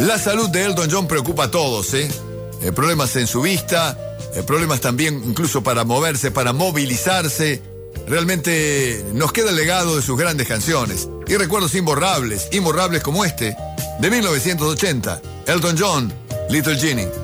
La salud de Elton John preocupa a todos, ¿eh? Problemas en su vista, problemas también incluso para moverse, para movilizarse. Realmente nos queda el legado de sus grandes canciones y recuerdos imborrables como este, de 1980. Elton John, Little Genie.